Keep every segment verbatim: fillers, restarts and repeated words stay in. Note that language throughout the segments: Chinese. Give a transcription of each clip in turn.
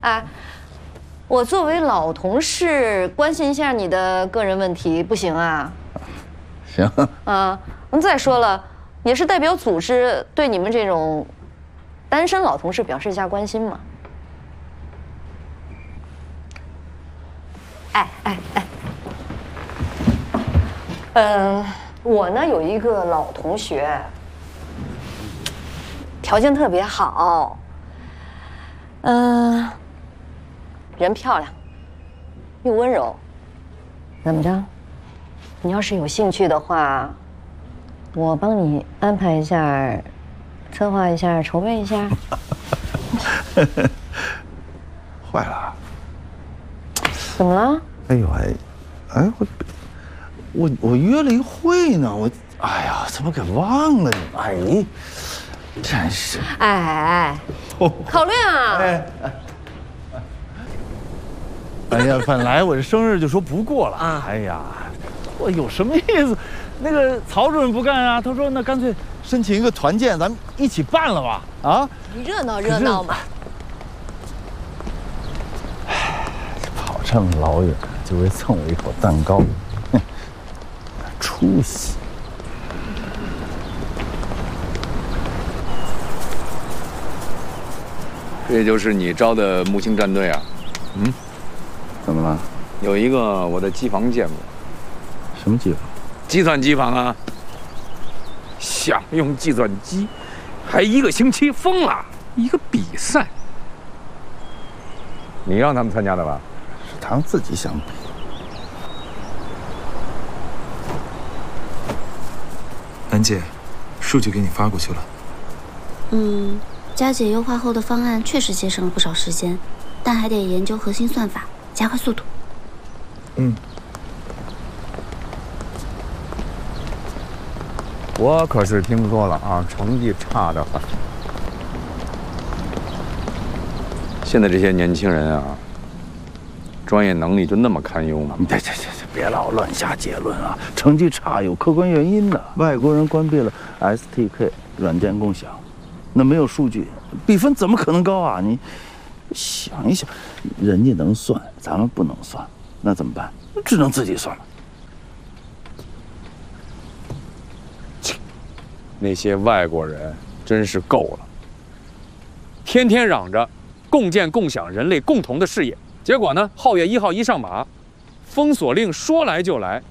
哎，我作为老同事，关心一下你的个人问题，不行啊？ 行。 啊，再说了，也是代表组织对你们这种单身老同事表示一下关心嘛。哎哎哎，嗯，我呢有一个老同学，条件特别好，嗯。人漂亮，又温柔，怎么着？你要是有兴趣的话，我帮你安排一下，策划一下，筹备一下。 坏了！ 怎么了？ 哎呦哎，哎我我我约了一会呢，我哎呀怎么给忘了？哎，真是！ 哎哎，考虑啊！哎。 哎呀，本来我这生日就说不过了啊！哎呀，我有什么意思？那个曹主任不干啊，他说那干脆申请一个团建，咱们一起办了吧？啊， 热闹热闹嘛。 哎，跑这么老远就为蹭我一口蛋糕，哼，出息！ 这就是你招的木星战队啊？ 嗯。怎么了？ 有一个我的机房见过。 什么机房？ 计算机房啊。想用计算机，还一个星期，疯了！一个比赛，你让他们参加的吧？ 是他们自己想比。 楠姐，数据给你发过去了。 嗯，佳姐优化后的方案确实节省了不少时间，但还得研究核心算法。加快速度。 嗯， 我可是听说了啊，成绩差得很。现在这些年轻人啊，专业能力就那么堪忧吗？ 别别别别老乱下结论啊！成绩差有客观原因的。外国人关闭了 S T K 软件共享，那没有数据，比分怎么可能高啊？你。想一想，人家能算，咱们不能算，那怎么办？只能自己算了。 切，那些外国人真是够了，天天嚷着共建共享人类共同的事业，结果呢，皓月一号一上马，封锁令说来就来。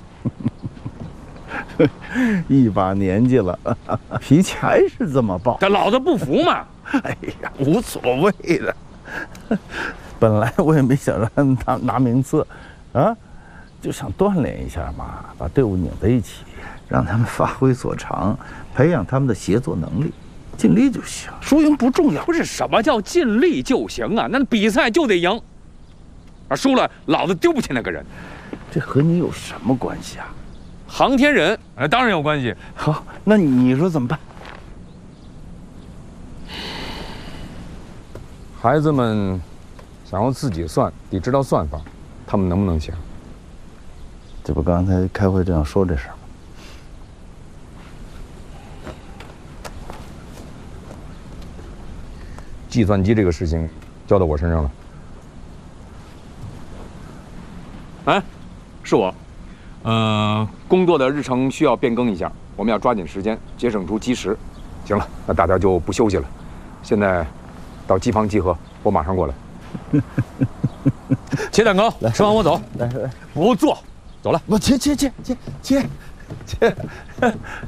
一把年纪了，脾气还是这么暴。 这老子不服嘛！ 哎呀，无所谓的。本来我也没想让他们拿拿名次，啊，就想锻炼一下嘛，把队伍拧在一起，让他们发挥所长，培养他们的协作能力，尽力就行，输赢不重要。 不是什么叫尽力就行啊？那比赛就得赢，啊，输了老子丢不起那个人。 这和你有什么关系啊？ 航天人，哎，当然有关系。 好，那你说怎么办？ 孩子们想要自己算，得知道算法，他们能不能行？ 这不刚才开会这样说这事儿吗？ 计算机这个事情交到我身上了。哎，是我。呃，工作的日程需要变更一下，我们要抓紧时间，节省出基石。行了，那大家就不休息了，现在到机房集合，我马上过来。切蛋糕，吃完我走。 来来， 不坐，走了。 我切切切切切切。